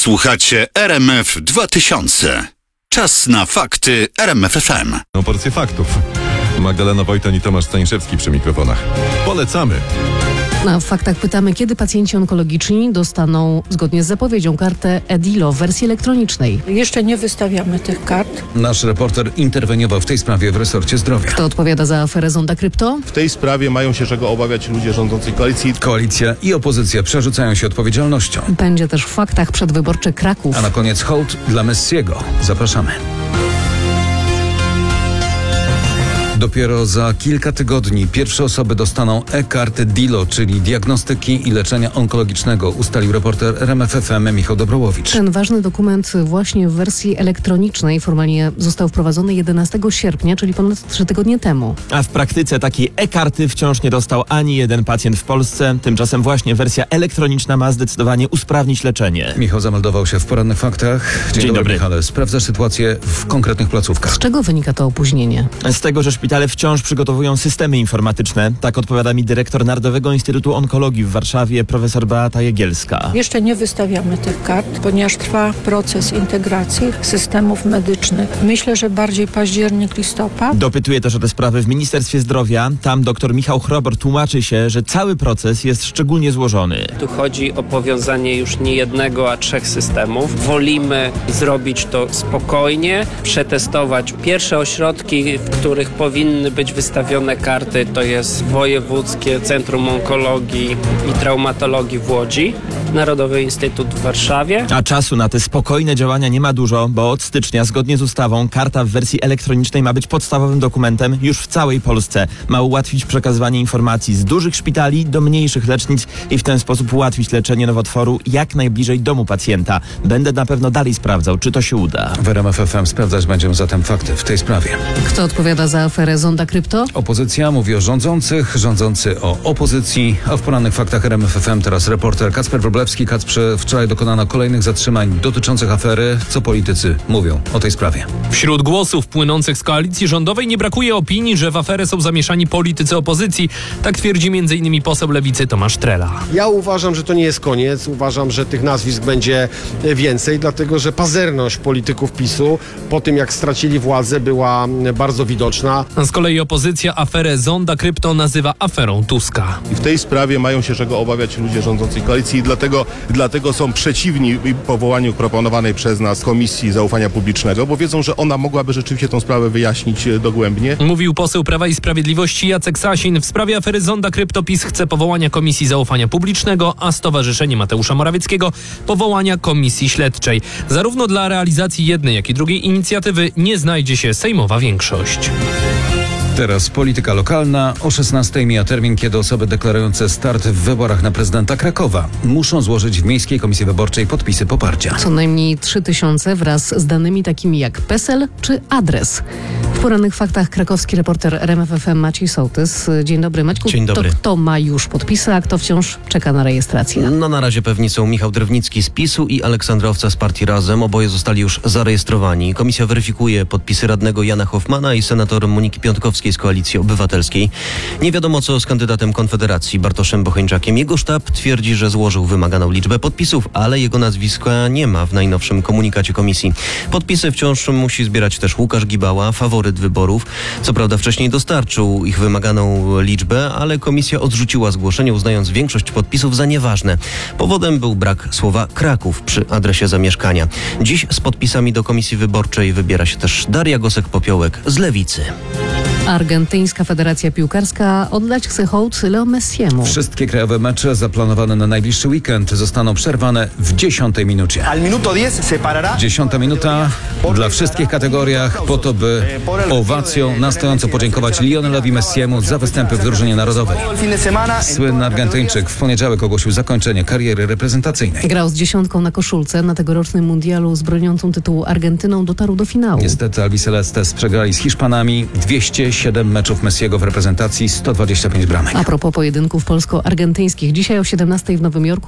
Słuchacie RMF 2000. Czas na fakty RMF FM. Porcję faktów. Magdalena Wojtan i Tomasz Staniszewski przy mikrofonach. Polecamy. Na faktach pytamy, kiedy pacjenci onkologiczni dostaną, zgodnie z zapowiedzią, kartę EDILO w wersji elektronicznej. Jeszcze nie wystawiamy tych kart. Nasz reporter interweniował w tej sprawie w resorcie zdrowia. Kto odpowiada za aferę Zonda Krypto? W tej sprawie mają się czego obawiać ludzie rządzącej koalicji. Koalicja i opozycja przerzucają się odpowiedzialnością. Będzie też w faktach przedwyborczy Kraków. A na koniec hołd dla Messiego. Zapraszamy. Dopiero za kilka tygodni pierwsze osoby dostaną e-karty DILO, czyli diagnostyki i leczenia onkologicznego, ustalił reporter RMF FM Michał Dobrołowicz. Ten ważny dokument właśnie w wersji elektronicznej formalnie został wprowadzony 11 sierpnia, czyli ponad 3 tygodnie temu. A w praktyce takiej e-karty wciąż nie dostał ani jeden pacjent w Polsce. Tymczasem właśnie wersja elektroniczna ma zdecydowanie usprawnić leczenie. Michał zameldował się w porannych faktach. Dzień dobry, Michale. Sprawdzasz sytuację w konkretnych placówkach. Z czego wynika to opóźnienie? Z tego, że szpitale wciąż przygotowują systemy informatyczne. Tak odpowiada mi dyrektor Narodowego Instytutu Onkologii w Warszawie, profesor Beata Jegielska. Jeszcze nie wystawiamy tych kart, ponieważ trwa proces integracji systemów medycznych. Myślę, że bardziej październik, listopad. Dopytuje też o te sprawy w Ministerstwie Zdrowia. Tam dr Michał Chrobor tłumaczy się, że cały proces jest szczególnie złożony. Tu chodzi o powiązanie już nie jednego, a 3 systemów. Wolimy zrobić to spokojnie, przetestować pierwsze ośrodki, w których powinny być wystawione karty. To jest Wojewódzkie Centrum Onkologii i Traumatologii w Łodzi, Narodowy Instytut w Warszawie. A czasu na te spokojne działania nie ma dużo, bo od stycznia, zgodnie z ustawą, karta w wersji elektronicznej ma być podstawowym dokumentem już w całej Polsce. Ma ułatwić przekazywanie informacji z dużych szpitali do mniejszych lecznic i w ten sposób ułatwić leczenie nowotworu jak najbliżej domu pacjenta. Będę na pewno dalej sprawdzał, czy to się uda. W RMF FM sprawdzać będziemy zatem fakty w tej sprawie. Kto odpowiada za aferę Zonda Krypto? Opozycja mówi o rządzących, rządzący o opozycji, a w porannych faktach RMF FM teraz reporter Kacper Wróblewski. Kacprze, wczoraj dokonano kolejnych zatrzymań dotyczących afery. Co politycy mówią o tej sprawie? Wśród głosów płynących z koalicji rządowej nie brakuje opinii, że w aferę są zamieszani politycy opozycji. Tak twierdzi m.in. poseł Lewicy Tomasz Trela. Ja uważam, że to nie jest koniec. Uważam, że tych nazwisk będzie więcej, dlatego że pazerność polityków PiS-u po tym, jak stracili władzę, była bardzo widoczna. Z kolei opozycja aferę Zonda Krypto nazywa aferą Tuska. I w tej sprawie mają się czego obawiać ludzie rządzącej koalicji i dlatego są przeciwni powołaniu proponowanej przez nas Komisji Zaufania Publicznego, bo wiedzą, że ona mogłaby rzeczywiście tą sprawę wyjaśnić dogłębnie. Mówił poseł Prawa i Sprawiedliwości Jacek Sasin. W sprawie afery Zonda Krypto PiS chce powołania Komisji Zaufania Publicznego, a Stowarzyszenie Mateusza Morawieckiego powołania Komisji Śledczej. Zarówno dla realizacji jednej, jak i drugiej inicjatywy nie znajdzie się sejmowa większość. Teraz polityka lokalna. O 16:00 mija termin, kiedy osoby deklarujące start w wyborach na prezydenta Krakowa muszą złożyć w Miejskiej Komisji Wyborczej podpisy poparcia. Co najmniej 3000 wraz z danymi takimi jak PESEL czy adres. W porannych faktach krakowski reporter RMF FM Maciej Sołtys. Dzień dobry, Maćku. Dzień dobry. To kto ma już podpisy, a kto wciąż czeka na rejestrację? No na razie pewni są Michał Drewnicki z PiS-u i Aleksandra Owca z partii Razem. Oboje zostali już zarejestrowani. Komisja weryfikuje podpisy radnego Jana Hoffmana i senator Moniki Piątkowskiej z Koalicji Obywatelskiej. Nie wiadomo co z kandydatem Konfederacji Bartoszem Bocheńczakiem. Jego sztab twierdzi, że złożył wymaganą liczbę podpisów, ale jego nazwiska nie ma w najnowszym komunikacie komisji. Podpisy wciąż musi zbierać też Łukasz Gibała, faworyt wyborów. Co prawda wcześniej dostarczył ich wymaganą liczbę, ale komisja odrzuciła zgłoszenie, uznając większość podpisów za nieważne. Powodem był brak słowa Kraków przy adresie zamieszkania. Dziś z podpisami do komisji wyborczej wybiera się też Daria Gosek-Popiołek z Lewicy. Argentyńska Federacja Piłkarska oddać chce hołd Leo Messiemu. Wszystkie krajowe mecze zaplanowane na najbliższy weekend zostaną przerwane w 10. minucie. 10. minuta dla wszystkich kategoriach po to, by owacją na stojąco podziękować Lionelowi Messiemu za występy w drużynie narodowej. Słynny Argentyńczyk w poniedziałek ogłosił zakończenie kariery reprezentacyjnej. Grał z 10 na koszulce. Na tegorocznym mundialu z broniącą tytułu Argentyną dotarł do finału. Niestety Albicelestes przegrali z Hiszpanami. 207 meczów Messiego w reprezentacji, 125 bramek. A propos pojedynków polsko-argentyńskich. Dzisiaj o 17:00 w Nowym Jorku